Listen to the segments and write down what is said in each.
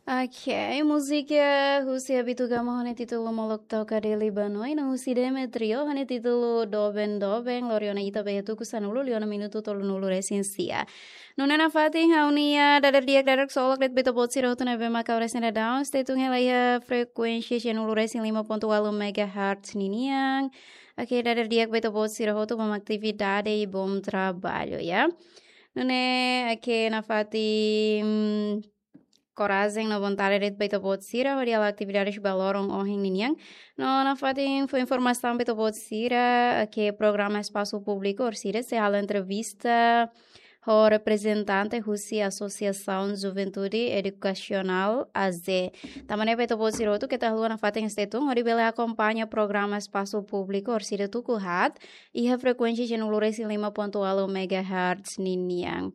Ok, música Rússia Bitugama hane título Molok toca de Libanoi, na Rússia Demetrio hane título Doben Doben, Loriona Ita Behetuku Sanulu, Liona Minuto Tolunulu Resensia. Nuna Fatin Haunia, Dadar Diak Dadak Solok, Let Bito Botsi Roto Neve Macau Resenda Down, Stetung Helaya Frekuensi Chenulu Resin 5.8 MHz Niniang. Ok, Dadar Diak Bito Botsi Roto, uma atividade e bom trabalho, ya. Nune, aqui na Fatin. Coragem na vontade de beito botsira, varia a atividades balorong ohing niniang. No na fatin foi informação beito botsira que programa espaço público orsira se hala entrevista o representante Rússia Associação Juventude Educacional AZ. Tamane beito botsira tu que tá na fatin estetung ori bele acompanha programa espaço público orsira tu kuhat e a frequência genulure 5.1 MHz niniang.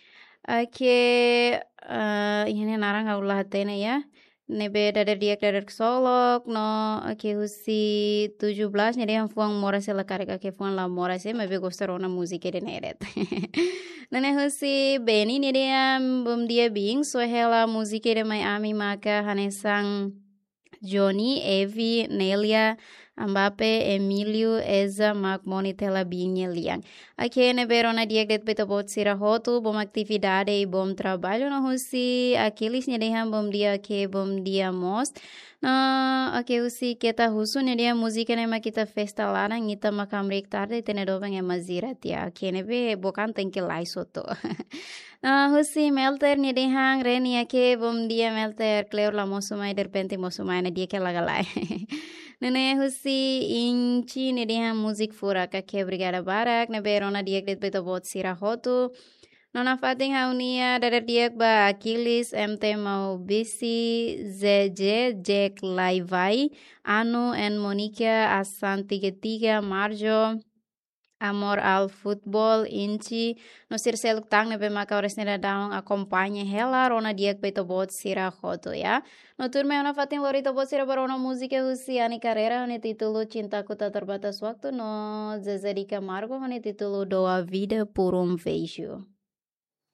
Ake ini narang ulah tene ya. Nebe dadar diak dadar solok no ake husi 17 nya dia fuang mora se la kareka ke fuang la mora se mebe gostarona musike de neret. Nene husi beni nya dia bum dia bing so hela musike de mai ami maka hanesang Johnny, Evi, Nelia, Mbappe, Emilio, Eza, Mark Monitela, Binha, Liang. Aqui ne verona dia que peta bot sira hotu, bom atividade e bom trabalho no husi, aqueles ne deham bom dia que bom dia most. Na aqui husi kita husu ne dia música ne ma kita festa lá na ngita makam rek tarde tene dovang e mazira tia. Aqui ne be bokan tem que lai soto. Husi Melter ni dehang reni ake bom dia Melter Cleo la mosumai derpenti mosumai na dia ke lagalai. Nene husi inci ni dehang musik fura ka ke brigada barak ne berona dia klet beta bot sira hotu. Nona fating haunia dadar diak ba Akilis MT mau bisi ZJ Jack Laivai Anu and Monica Asan 33 Marjo Amor al futebol inci no sir seluk tang nebe maka oresneda daung acompanha hela rona diak beto bot sira khoto ya. No turme ona fatin lorito bot sira barona musika husi ani carrera ne título Cintaku Tak Terbatas Waktu no Zezé Camargo ne título Doa Vida por Beijo.